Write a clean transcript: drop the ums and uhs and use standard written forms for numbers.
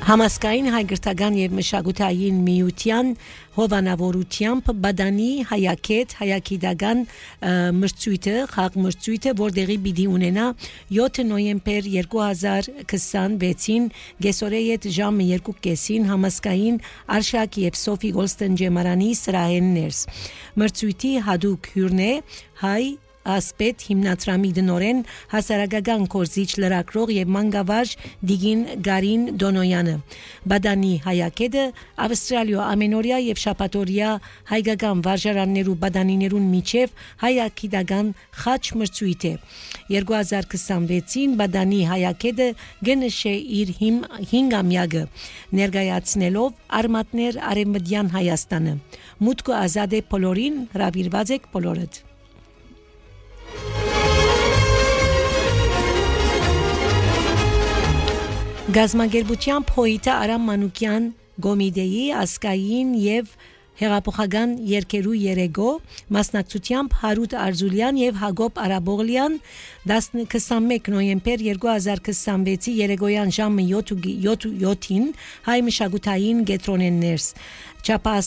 Համասկային հայգրտական եւ մշակութային միության հովանավորությամբ բադանի հայակետ հայակիդական մրցույթը խաղ մրցույթը որտեղի պիտի ունենա 7 նոյեմբեր 2026-ին գեսորեյետ ժամը 2:30 համասկային Արշակ եւ Սոֆի Գոլստեն ջեմարանի սրահեններս մրցույթի հadouk հյուրն է հայ ասպետ հիմնադրամի դնորեն հասարակական կորզիչ լրագրող եւ մանկավարժ Դիգին Գարին Դոնոյանը բադանի հայակետը ավստրալիա ամենօրյա եւ շաբաթօրյա հայկական վարժարաններու բադանիներուն միջև հայակիդական խաչ մրցույթ է 2026-ին բադանի հայակետը գնշե իր 5-ամյակը ներկայացնելով արմատներ արևմտյան Հայաստանը մուտքը ազատ է բոլորին հրավիրված եք բոլորդ Գազագերբությամբ հոյիտը Արամ Մանուկյան Գոմիդեի ասկային եւ հեղափոխական երկերու երեգո մասնակցությամբ Հարութ Արզուլյան եւ Հակոբ Արաբողլյան 21 նոյեմբեր 2026-ի երեգոյան ժամը 7:07-ին հայ մշակութային գետրոնեններս